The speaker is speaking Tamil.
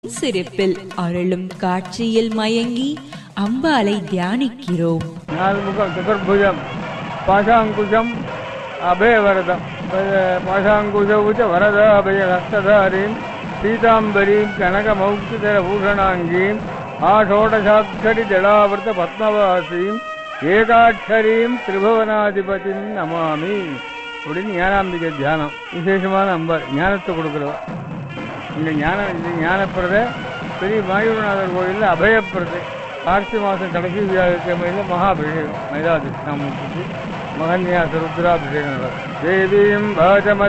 சிரிப்பில் அருளும் காட்சியில் மயங்கி அம்பாளை தியானிக்கிறோம். நால்முகம் சதுர்புஜம் பாசாங்குஷம் அபயவரதம் பாசாங்குஷ வரத அபய ஹஸ்ததாரீம் பீதாம்பரீம் கனகமௌக்திதர பூஷணாங்கீம் ஆஷோடசாட்சரி ஜடாவிரத பத்மவாசீம் ஏகாட்சரீம் திரிபுவனாதிபதிம் நமாமி அப்படின்னு ஞானாம்பிகை தியானம். விசேஷமான அம்பாள், ஞானத்தை கொடுக்குறவா. இந்த ஞானப்பிரத பெரிய மாயூரநாதர் கோயிலில் அபயப்பிரதை கார்த்திகை மாதம் கடைசி வியாழக்கிழமையில் மகாபிஷேகம் மயிலாதிஷ்டாமூர்த்திக்கு மகன்யாச ருத்ராபிஷேகம் நடக்கும். தேவீம் பாஜம